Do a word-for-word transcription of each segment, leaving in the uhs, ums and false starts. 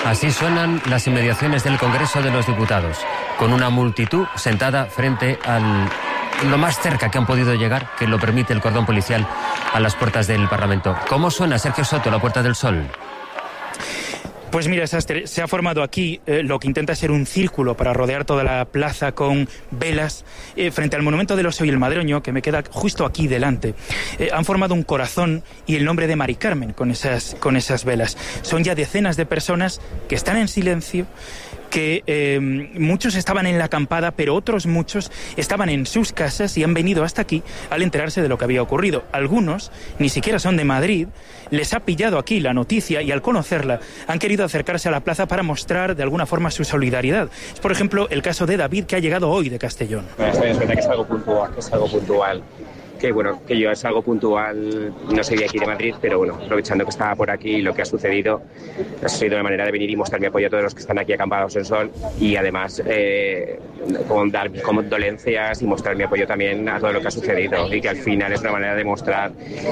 Así suenan las inmediaciones del Congreso de los Diputados, con una multitud sentada frente al lo más cerca que han podido llegar, que lo permite el cordón policial, a las puertas del Parlamento. ¿Cómo suena, Sergio Soto, la Puerta del Sol? Pues mira, Sastre, se ha formado aquí eh, lo que intenta ser un círculo para rodear toda la plaza con velas eh, frente al monumento del Oso y el Madroño, que me queda justo aquí delante. Eh, han formado un corazón y el nombre de Mari Carmen con esas, con esas velas. Son ya decenas de personas que están en silencio, que eh, muchos estaban en la acampada, pero otros muchos estaban en sus casas y han venido hasta aquí al enterarse de lo que había ocurrido. Algunos ni siquiera son de Madrid, les ha pillado aquí la noticia y al conocerla han querido acercarse a la plaza para mostrar de alguna forma su solidaridad. Es, por ejemplo, el caso de David, que ha llegado hoy de Castellón. Bueno, estoy en cuenta que es algo puntual, que es algo puntual. Que bueno, que yo es algo puntual, no soy de aquí de Madrid, pero bueno, aprovechando que estaba por aquí lo que ha sucedido, ha sido una manera de venir y mostrar mi apoyo a todos los que están aquí acampados en sol y además eh, con dar condolencias y mostrar mi apoyo también a todo lo que ha sucedido y que al final es una manera de mostrar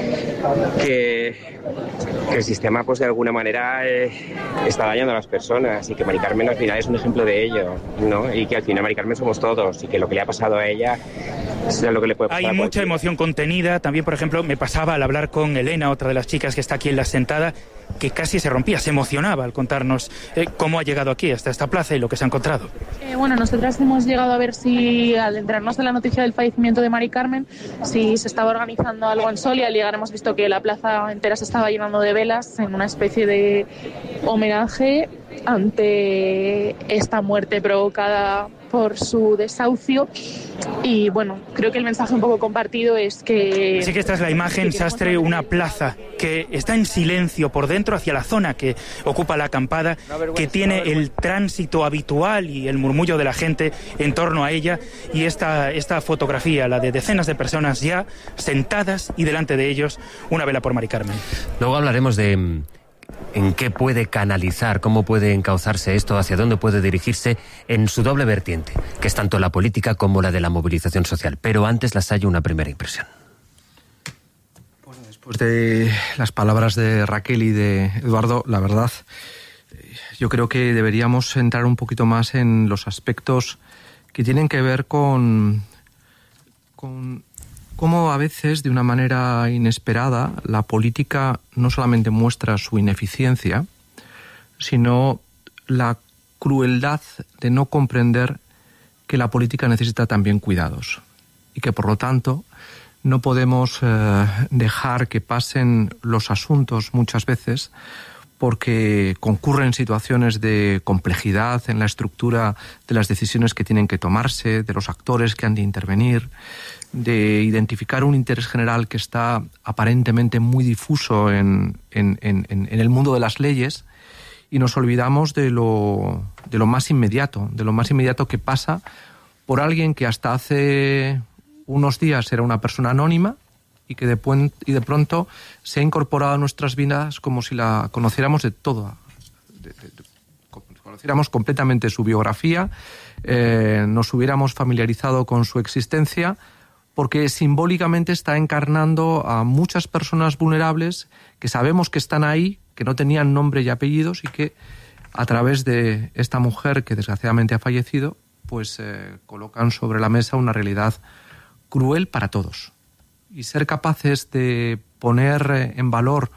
que, que el sistema pues de alguna manera eh, está dañando a las personas y que Mari Carmen al final es un ejemplo de ello, ¿no? Y que al final Mari Carmen somos todos y que lo que le ha pasado a ella es lo que le puede pasar. Hay mucha emoción contenida. También, por ejemplo, me pasaba al hablar con Elena, otra de las chicas que está aquí en la sentada, que casi se rompía, se emocionaba al contarnos eh, cómo ha llegado aquí hasta esta plaza y lo que se ha encontrado. Eh, bueno, nosotras hemos llegado a ver si, al enterarnos de la noticia del fallecimiento de Mari Carmen, si se estaba organizando algo en Sol, y al llegar hemos visto que la plaza entera se estaba llenando de velas en una especie de homenaje ante esta muerte provocada por su desahucio. Y bueno, creo que el mensaje un poco compartido es que... Así que esta es la imagen, Sastre, una plaza que está en silencio por dentro hacia la zona que ocupa la acampada, que tiene el tránsito habitual y el murmullo de la gente en torno a ella, y esta, esta fotografía, la de decenas de personas ya sentadas y delante de ellos una vela por Mari Carmen. Luego hablaremos de en qué puede canalizar, cómo puede encauzarse esto, hacia dónde puede dirigirse en su doble vertiente, que es tanto la política como la de la movilización social. Pero antes las hay una primera impresión. Bueno, después de las palabras de Raquel y de Eduardo, la verdad, yo creo que deberíamos entrar un poquito más en los aspectos que tienen que ver con, con cómo a veces, de una manera inesperada, la política no solamente muestra su ineficiencia, sino la crueldad de no comprender que la política necesita también cuidados y que, por lo tanto, no podemos eh, dejar que pasen los asuntos muchas veces porque concurren situaciones de complejidad en la estructura de las decisiones que tienen que tomarse, de los actores que han de intervenir, de identificar un interés general que está aparentemente muy difuso en, en, en, en el mundo de las leyes, y nos olvidamos de lo, de lo más inmediato, de lo más inmediato que pasa por alguien que hasta hace unos días era una persona anónima y que de, y de pronto se ha incorporado a nuestras vidas como si la conociéramos de todo, de, de, de, conociéramos completamente su biografía, eh, nos hubiéramos familiarizado con su existencia, porque simbólicamente está encarnando a muchas personas vulnerables que sabemos que están ahí, que no tenían nombre y apellidos, y que a través de esta mujer que desgraciadamente ha fallecido, pues eh, colocan sobre la mesa una realidad cruel para todos. Y ser capaces de poner en valor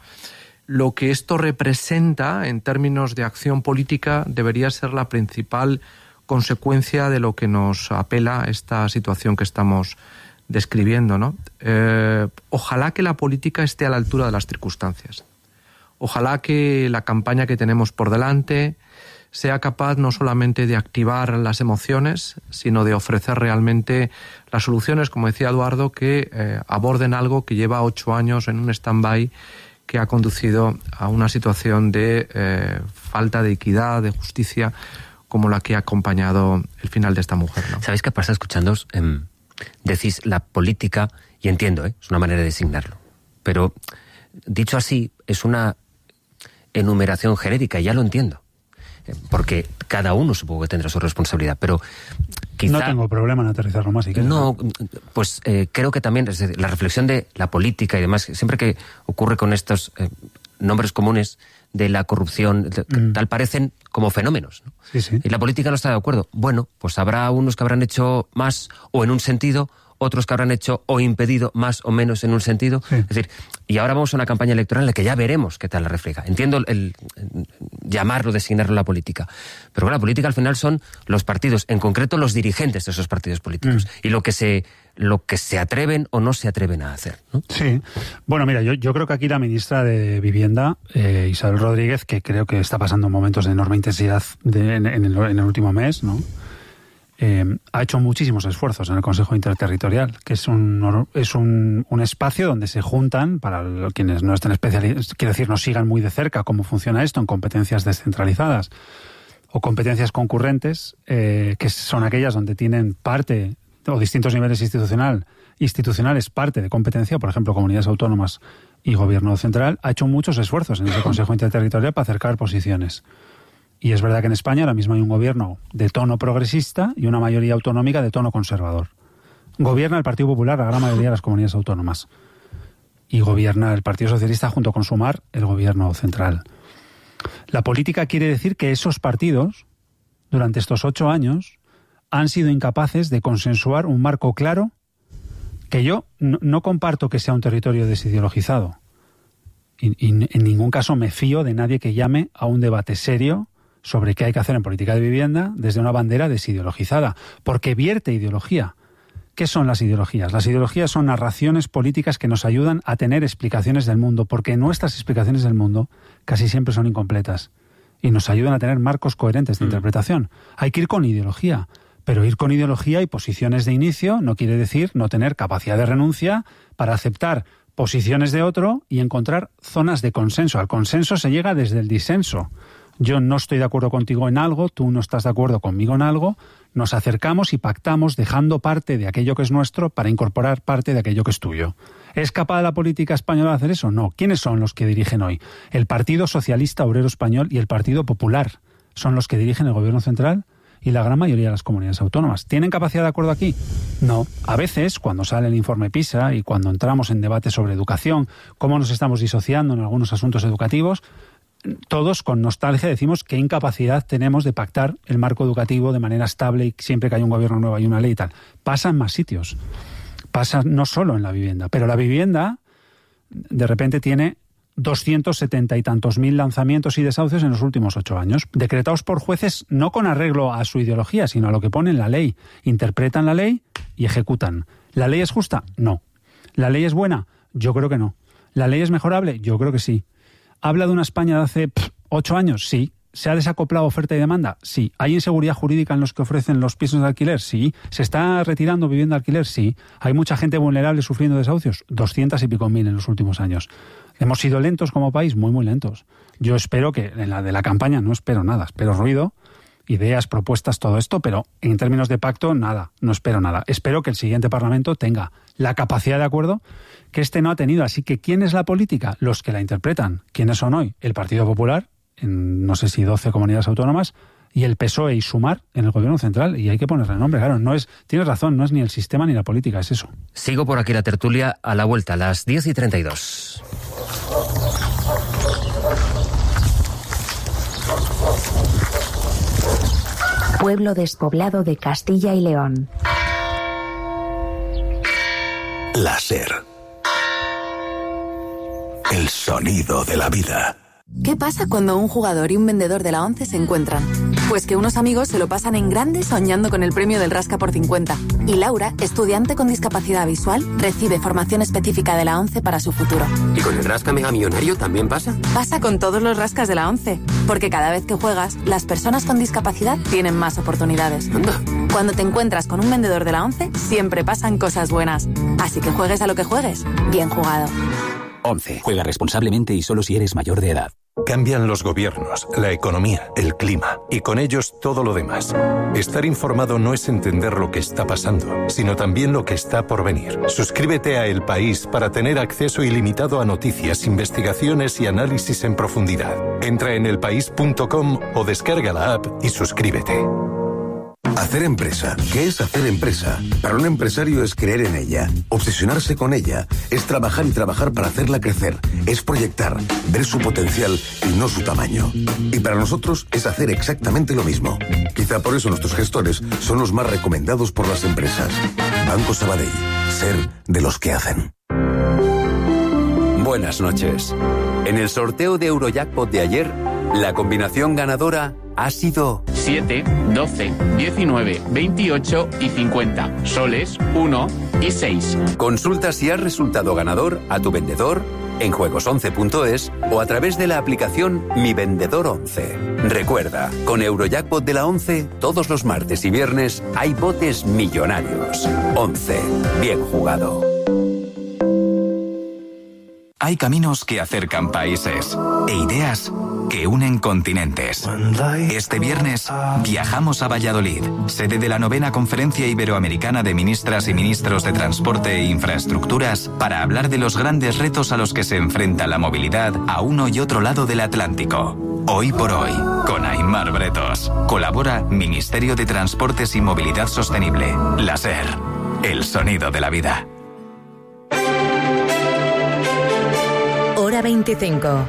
lo que esto representa en términos de acción política debería ser la principal consecuencia de lo que nos apela esta situación que estamos describiendo, ¿no? Eh, ojalá que la política esté a la altura de las circunstancias. Ojalá que la campaña que tenemos por delante sea capaz no solamente de activar las emociones, sino de ofrecer realmente las soluciones, como decía Eduardo, que eh, aborden algo que lleva ocho años en un stand-by, que ha conducido a una situación de eh, falta de equidad, de justicia, como la que ha acompañado el final de esta mujer, ¿no? ¿Sabéis qué pasa escuchándoos? Eh, decís la política, y entiendo, ¿eh? Es una manera de designarlo, pero dicho así es una enumeración genérica, y ya lo entiendo, porque cada uno supongo que tendrá su responsabilidad, pero quizá... No tengo problema en aterrizarlo más si quieres. No, pues eh, creo que también es decir, la reflexión de la política y demás, siempre que ocurre con estos eh, nombres comunes de la corrupción, mm. tal parecen como fenómenos, ¿no? Sí, sí. Y la política no está de acuerdo. Bueno, pues habrá unos que habrán hecho más o en un sentido, otros que habrán hecho o impedido más o menos en un sentido. Sí. Es decir, y ahora vamos a una campaña electoral en la que ya veremos qué tal la refleja. Entiendo el, el, el llamarlo, designarlo la política. Pero bueno, la política al final son los partidos, en concreto los dirigentes de esos partidos políticos. Mm. Y lo que se lo que se atreven o no se atreven a hacer, ¿no? Sí. Bueno, mira, yo, yo creo que aquí la ministra de Vivienda, eh, Isabel Rodríguez, que creo que está pasando momentos de enorme intensidad de, en, en, el, en el último mes, ¿no? Eh, ha hecho muchísimos esfuerzos en el Consejo Interterritorial, que es un es un, un espacio donde se juntan, para quienes no estén especializados, quiero decir, no sigan muy de cerca cómo funciona esto en competencias descentralizadas o competencias concurrentes, eh, que son aquellas donde tienen parte o distintos niveles institucional, institucionales parte de competencia, por ejemplo, comunidades autónomas y gobierno central, ha hecho muchos esfuerzos en ese Consejo Interterritorial para acercar posiciones. Y es verdad que en España ahora mismo hay un gobierno de tono progresista y una mayoría autonómica de tono conservador. Gobierna el Partido Popular la gran mayoría de las comunidades autónomas. Y gobierna el Partido Socialista junto con Sumar el gobierno central. La política quiere decir que esos partidos, durante estos ocho años, han sido incapaces de consensuar un marco claro que yo no, no comparto que sea un territorio desideologizado. Y, y en ningún caso me fío de nadie que llame a un debate serio sobre qué hay que hacer en política de vivienda desde una bandera desideologizada, porque vierte ideología. ¿Qué son las ideologías? Las ideologías son narraciones políticas que nos ayudan a tener explicaciones del mundo, porque nuestras explicaciones del mundo casi siempre son incompletas y nos ayudan a tener marcos coherentes de mm. interpretación. Hay que ir con ideología, pero ir con ideología y posiciones de inicio no quiere decir no tener capacidad de renuncia para aceptar posiciones de otro y encontrar zonas de consenso. Al consenso se llega desde el disenso. Yo no estoy de acuerdo contigo en algo, tú no estás de acuerdo conmigo en algo, nos acercamos y pactamos dejando parte de aquello que es nuestro para incorporar parte de aquello que es tuyo. ¿Es capaz la política española de hacer eso? No. ¿Quiénes son los que dirigen hoy? El Partido Socialista Obrero Español y el Partido Popular son los que dirigen el gobierno central y la gran mayoría de las comunidades autónomas. ¿Tienen capacidad de acuerdo aquí? No. A veces, cuando sale el informe PISA y cuando entramos en debate sobre educación, cómo nos estamos disociando en algunos asuntos educativos, todos con nostalgia decimos qué incapacidad tenemos de pactar el marco educativo de manera estable y siempre que hay un gobierno nuevo hay una ley y tal. Pasa en más sitios. Pasa no solo en la vivienda. Pero la vivienda de repente tiene doscientos setenta y tantos mil lanzamientos y desahucios en los últimos ocho años, decretados por jueces no con arreglo a su ideología, sino a lo que pone en la ley. Interpretan la ley y ejecutan. ¿La ley es justa? No. ¿La ley es buena? Yo creo que no. ¿La ley es mejorable? Yo creo que sí. ¿Habla de una España de hace pff, ocho años? Sí. ¿Se ha desacoplado oferta y demanda? Sí. ¿Hay inseguridad jurídica en los que ofrecen los pisos de alquiler? Sí. ¿Se está retirando vivienda de alquiler? Sí. ¿Hay mucha gente vulnerable sufriendo desahucios? Doscientas y pico mil en los últimos años. ¿Hemos sido lentos como país? Muy, muy lentos. Yo espero que, en la de la campaña no espero nada, espero ruido, ideas, propuestas, todo esto, pero en términos de pacto, nada, no espero nada. Espero que el siguiente Parlamento tenga la capacidad de acuerdo que este no ha tenido. Así que, ¿quién es la política? Los que la interpretan. ¿Quiénes son hoy? El Partido Popular, en no sé si doce comunidades autónomas, y el P S O E y Sumar en el gobierno central. Y hay que ponerle nombre, claro. No es, tienes razón, no es ni el sistema ni la política, es eso. Sigo por aquí la tertulia a la vuelta, a las diez y treinta y dos. Pueblo despoblado de Castilla y León. La SER. El sonido de la vida. ¿Qué pasa cuando un jugador y un vendedor de la ONCE se encuentran? Pues que unos amigos se lo pasan en grande soñando con el premio del Rasca por cincuenta. Y Laura, estudiante con discapacidad visual, recibe formación específica de la ONCE para su futuro. ¿Y con el Rasca Mega Millonario también pasa? Pasa con todos los rascas de la ONCE. Porque cada vez que juegas, las personas con discapacidad tienen más oportunidades. Anda. Cuando te encuentras con un vendedor de la ONCE, siempre pasan cosas buenas. Así que juegues a lo que juegues. Bien jugado. ONCE. Juega responsablemente y solo si eres mayor de edad. Cambian los gobiernos, la economía, el clima y con ellos todo lo demás. Estar informado no es entender lo que está pasando, sino también lo que está por venir. Suscríbete a El País para tener acceso ilimitado a noticias, investigaciones y análisis en profundidad. Entra en elpaís punto com o descarga la app y suscríbete. Hacer empresa. ¿Qué es hacer empresa? Para un empresario es creer en ella, obsesionarse con ella, es trabajar y trabajar para hacerla crecer, es proyectar, ver su potencial y no su tamaño. Y para nosotros es hacer exactamente lo mismo. Quizá por eso nuestros gestores son los más recomendados por las empresas. Banco Sabadell. Ser de los que hacen. Buenas noches. En el sorteo de Eurojackpot de ayer, la combinación ganadora ha sido siete, doce, diecinueve, veintiocho y cincuenta. Soles, uno y seis. Consulta si has resultado ganador a tu vendedor en juegos once punto es o a través de la aplicación Mi Vendedor once. Recuerda, con Eurojackpot de la once, todos los martes y viernes hay botes millonarios. once. Bien jugado. Hay caminos que acercan países e ideas que unen continentes. Este viernes viajamos a Valladolid, sede de la novena Conferencia Iberoamericana de Ministras y Ministros de Transporte e Infraestructuras, para hablar de los grandes retos a los que se enfrenta la movilidad a uno y otro lado del Atlántico. Hoy por hoy, con Aimar Bretos. Colabora Ministerio de Transportes y Movilidad Sostenible. La SER, el sonido de la vida. Hora veinticinco.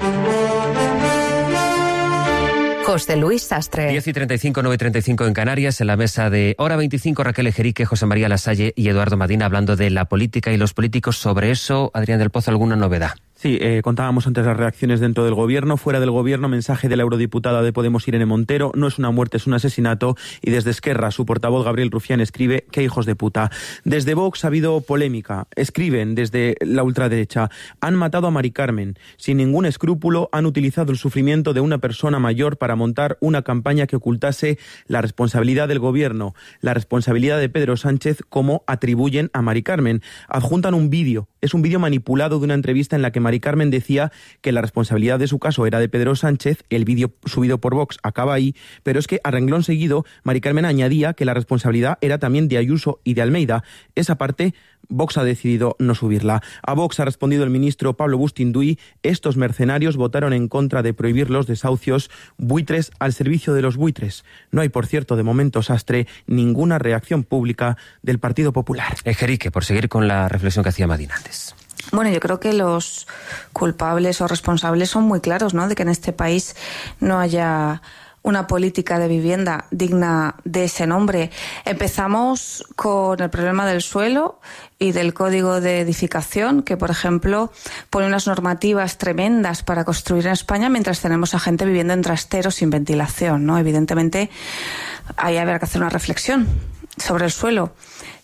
José Luis Sastre. diez y treinta y cinco, nueve y treinta y cinco en Canarias, en la mesa de Hora veinticinco, Raquel Ejerique, José María Lasalle y Eduardo Madina, hablando de la política y los políticos. Sobre eso, Adrián del Pozo, ¿alguna novedad? Sí, eh, contábamos antes las reacciones dentro del gobierno. Fuera del gobierno, mensaje de la eurodiputada de Podemos, Irene Montero: no es una muerte, es un asesinato. Y desde Esquerra, su portavoz Gabriel Rufián escribe: qué hijos de puta. Desde Vox ha habido polémica. Escriben desde la ultraderecha: han matado a Mari Carmen. Sin ningún escrúpulo han utilizado el sufrimiento de una persona mayor para montar una campaña que ocultase la responsabilidad del gobierno, la responsabilidad de Pedro Sánchez, como atribuyen a Mari Carmen. Adjuntan un vídeo. Es un vídeo manipulado de una entrevista en la que Mari Carmen decía que la responsabilidad de su caso era de Pedro Sánchez. El vídeo subido por Vox acaba ahí, pero es que a renglón seguido Mari Carmen añadía que la responsabilidad era también de Ayuso y de Almeida. Esa parte Vox ha decidido no subirla. A Vox ha respondido el ministro Pablo Bustinduy: estos mercenarios votaron en contra de prohibir los desahucios, buitres al servicio de los buitres. No hay, por cierto, de momento, Sastre, ninguna reacción pública del Partido Popular. Ejerique, por seguir con la reflexión que hacía Madina antes. Bueno, yo creo que los culpables o responsables son muy claros, ¿no?, de que en este país no haya una política de vivienda digna de ese nombre. Empezamos con el problema del suelo y del Código de Edificación, que, por ejemplo, pone unas normativas tremendas para construir en España, mientras tenemos a gente viviendo en trasteros sin ventilación, ¿no? Evidentemente, ahí habrá que hacer una reflexión sobre el suelo.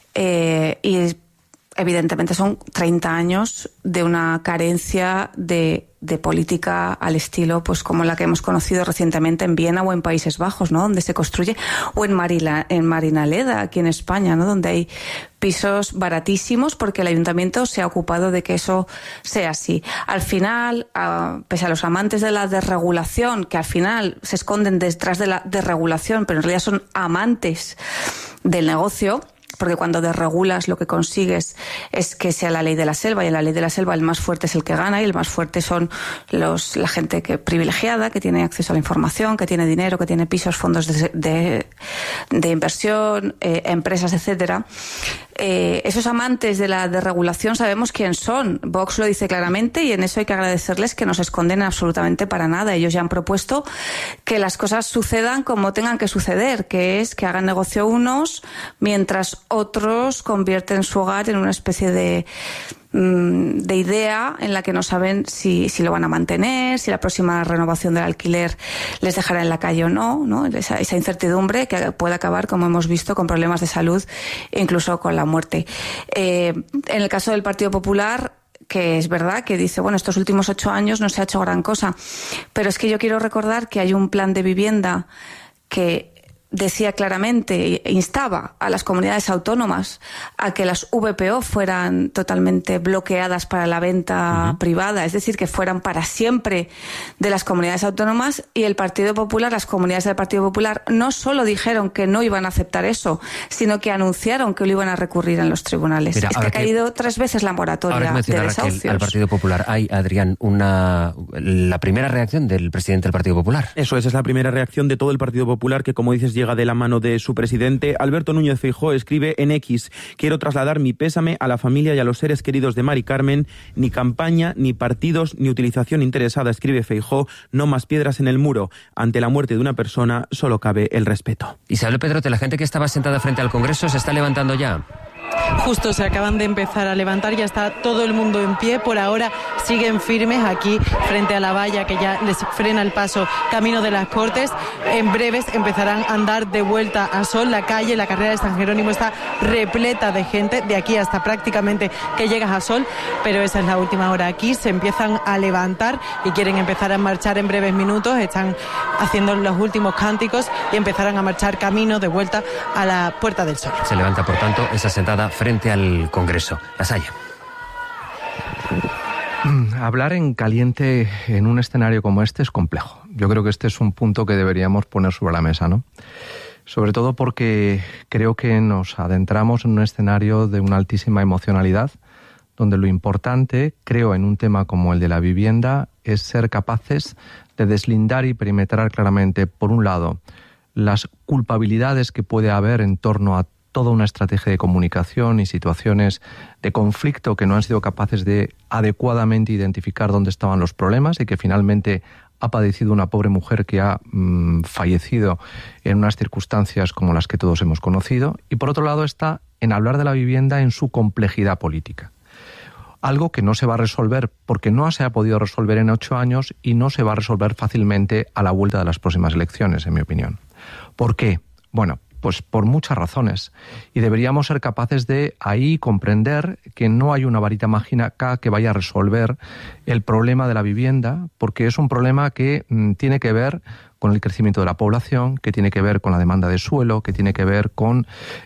Eh, y evidentemente son treinta años de una carencia de, de política al estilo, pues como la que hemos conocido recientemente en Viena o en Países Bajos, ¿no?, donde se construye, o en Marila, en Marinaleda, aquí en España, ¿no?, donde hay pisos baratísimos porque el ayuntamiento se ha ocupado de que eso sea así. Al final, uh, pese a los amantes de la desregulación, que al final se esconden detrás de la desregulación, pero en realidad son amantes del negocio, porque cuando desregulas lo que consigues es que sea la ley de la selva, y en la ley de la selva el más fuerte es el que gana, y el más fuerte son los la gente que privilegiada, que tiene acceso a la información, que tiene dinero, que tiene pisos, fondos de, de, de inversión, eh, empresas, etcétera. Eh, esos amantes de la desregulación sabemos quién son. Vox lo dice claramente, y en eso hay que agradecerles que no se esconden absolutamente para nada. Ellos ya han propuesto que las cosas sucedan como tengan que suceder, que es que hagan negocio unos mientras otros convierten su hogar en una especie de de idea en la que no saben si, si lo van a mantener, si la próxima renovación del alquiler les dejará en la calle o no, ¿no? Esa, esa incertidumbre que puede acabar, como hemos visto, con problemas de salud e incluso con la muerte. Eh, en el caso del Partido Popular, que es verdad que dice, bueno, estos últimos ocho años no se ha hecho gran cosa, pero es que yo quiero recordar que hay un plan de vivienda que decía claramente, instaba a las comunidades autónomas a que las V P O fueran totalmente bloqueadas para la venta uh-huh. privada, es decir, que fueran para siempre de las comunidades autónomas, y el Partido Popular, las comunidades del Partido Popular, no solo dijeron que no iban a aceptar eso, sino que anunciaron que lo iban a recurrir en los tribunales. Mira, es que ha caído que, tres veces la moratoria de desahucios. Al Partido Popular hay, Adrián, una la primera reacción del presidente del Partido Popular. Eso es, es la primera reacción de todo el Partido Popular, que, como dices, llega de la mano de su presidente. Alberto Núñez Feijóo escribe en X: quiero trasladar mi pésame a la familia y a los seres queridos de Mari Carmen. Ni campaña, ni partidos, ni utilización interesada, escribe Feijóo. No más piedras en el muro. Ante la muerte de una persona solo cabe el respeto. Isabel Pedrote, la gente que estaba sentada frente al Congreso se está levantando ya. Justo se acaban de empezar a levantar, ya está todo el mundo en pie. Por ahora siguen firmes aquí frente a la valla que ya les frena el paso camino de las Cortes. En breves empezarán a andar de vuelta a Sol. La calle, la carrera de San Jerónimo está repleta de gente, de aquí hasta prácticamente que llegas a Sol, pero esa es la última hora aquí. Se empiezan a levantar y quieren empezar a marchar en breves minutos. Están haciendo los últimos cánticos y empezarán a marchar camino de vuelta a la Puerta del Sol. Se levanta, por tanto, esa sentada frente al Congreso. Lasalle. Hablar en caliente en un escenario como este es complejo. Yo creo que este es un punto que deberíamos poner sobre la mesa, ¿no? Sobre todo porque creo que nos adentramos en un escenario de una altísima emocionalidad, donde lo importante, creo, en un tema como el de la vivienda, es ser capaces de deslindar y perimetrar claramente, por un lado, las culpabilidades que puede haber en torno a toda una estrategia de comunicación y situaciones de conflicto que no han sido capaces de adecuadamente identificar dónde estaban los problemas y que finalmente ha padecido una pobre mujer que ha mmm, fallecido en unas circunstancias como las que todos hemos conocido. Y por otro lado está en hablar de la vivienda en su complejidad política. Algo que no se va a resolver porque no se ha podido resolver en ocho años y no se va a resolver fácilmente a la vuelta de las próximas elecciones, en mi opinión. ¿Por qué? Bueno, pues por muchas razones. Y deberíamos ser capaces de ahí comprender que no hay una varita mágica que vaya a resolver el problema de la vivienda, porque es un problema que mm, tiene que ver con el crecimiento de la población, que tiene que ver con la demanda de suelo, que tiene que ver con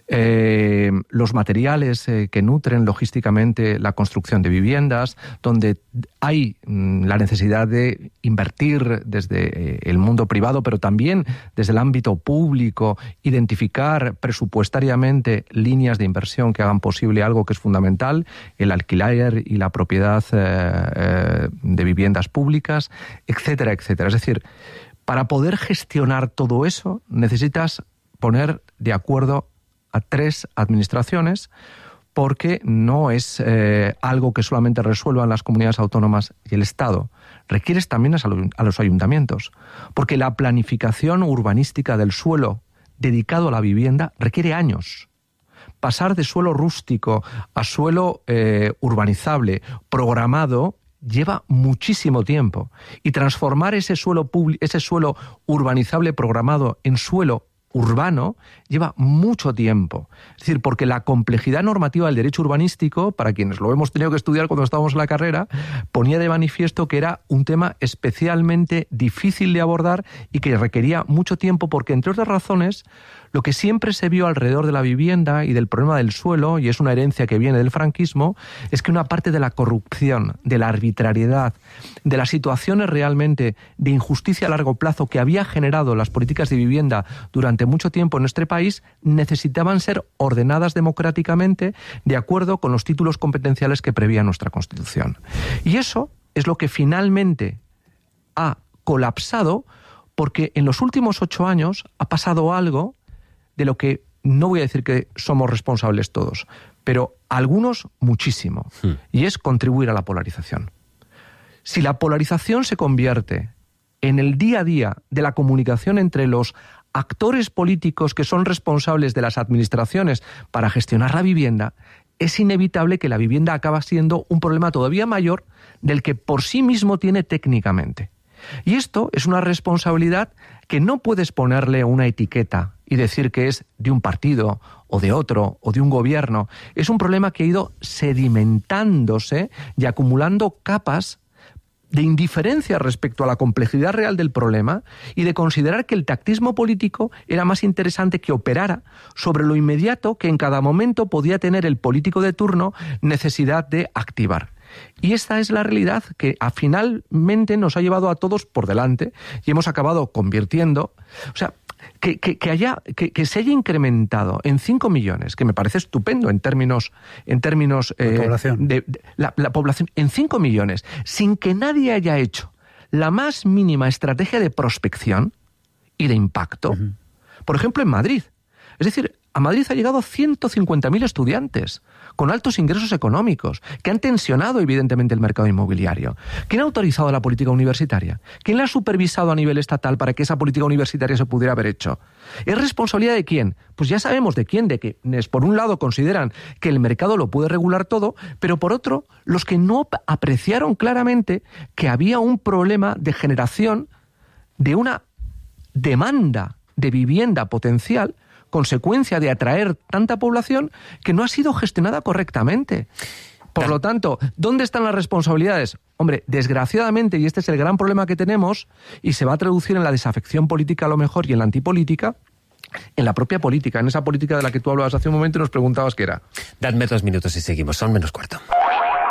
eh, los materiales eh, que nutren logísticamente la construcción de viviendas, donde hay mm, la necesidad de invertir desde eh, el mundo privado, pero también desde el ámbito público, identificar presupuestariamente líneas de inversión que hagan posible algo que es fundamental, el alquiler y la propiedad eh, eh, de viviendas públicas, etcétera, etcétera. Es decir, para poder gestionar todo eso, necesitas poner de acuerdo a tres administraciones, porque no es eh, algo que solamente resuelvan las comunidades autónomas y el Estado. Requieres también a los ayuntamientos, porque la planificación urbanística del suelo dedicado a la vivienda requiere años. Pasar de suelo rústico a suelo eh, urbanizable, programado, lleva muchísimo tiempo. Y transformar ese suelo publi- ese suelo urbanizable programado en suelo urbano lleva mucho tiempo. Es decir, porque la complejidad normativa del derecho urbanístico, para quienes lo hemos tenido que estudiar cuando estábamos en la carrera, ponía de manifiesto que era un tema especialmente difícil de abordar y que requería mucho tiempo porque, entre otras razones, lo que siempre se vio alrededor de la vivienda y del problema del suelo, y es una herencia que viene del franquismo, es que una parte de la corrupción, de la arbitrariedad, de las situaciones realmente de injusticia a largo plazo que había generado las políticas de vivienda durante mucho tiempo en nuestro país, necesitaban ser ordenadas democráticamente de acuerdo con los títulos competenciales que prevía nuestra Constitución. Y eso es lo que finalmente ha colapsado, porque en los últimos ocho años ha pasado algo de lo que no voy a decir que somos responsables todos, pero algunos muchísimo, hmm. y es contribuir a la polarización. Si la polarización se convierte en el día a día de la comunicación entre los actores políticos que son responsables de las administraciones para gestionar la vivienda, es inevitable que la vivienda acaba siendo un problema todavía mayor del que por sí mismo tiene técnicamente. Y esto es una responsabilidad que no puedes ponerle una etiqueta y decir que es de un partido o de otro o de un gobierno. Es un problema que ha ido sedimentándose y acumulando capas de indiferencia respecto a la complejidad real del problema y de considerar que el tactismo político era más interesante que operara sobre lo inmediato que en cada momento podía tener el político de turno necesidad de activar. Y esta es la realidad que a, finalmente nos ha llevado a todos por delante y hemos acabado convirtiendo, o sea, que, que, que, haya, que, que se haya incrementado en cinco millones, que me parece estupendo en términos, en términos eh, población. De, de la, la población, en cinco millones, sin que nadie haya hecho la más mínima estrategia de prospección y de impacto. Uh-huh. Por ejemplo, en Madrid. Es decir, a Madrid ha llegado ciento cincuenta mil estudiantes con altos ingresos económicos, que han tensionado evidentemente el mercado inmobiliario. ¿Quién ha autorizado la política universitaria? ¿Quién la ha supervisado a nivel estatal para que esa política universitaria se pudiera haber hecho? ¿Es responsabilidad de quién? Pues ya sabemos de quién, de quienes por un lado consideran que el mercado lo puede regular todo, pero por otro, los que no apreciaron claramente que había un problema de generación de una demanda de vivienda potencial, consecuencia de atraer tanta población que no ha sido gestionada correctamente. Por lo tanto, ¿dónde están las responsabilidades? Hombre, desgraciadamente, y este es el gran problema que tenemos, y se va a traducir en la desafección política a lo mejor y en la antipolítica, en la propia política, en esa política de la que tú hablabas hace un momento y nos preguntabas qué era. Dadme dos minutos y seguimos, son menos cuarto.